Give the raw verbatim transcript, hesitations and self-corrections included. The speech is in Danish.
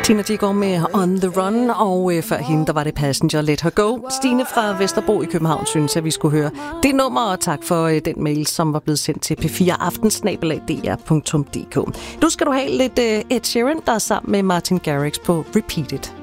Tina Dickow med On the Run, og øh, før hende, der var det Passenger, Let Her Go. Stine fra Vesterbro i København synes, at vi skulle høre det nummer, og tak for øh, den mail, som var blevet sendt til p fire aften snabel-a d r punktum d k. Nu skal du have lidt øh, Ed Sheeran, der er sammen med Martin Garrix på Repeat It.